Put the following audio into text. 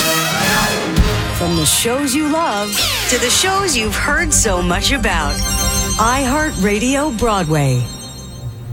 From the shows you love to the shows you've heard so much about. iHeartRadio Broadway.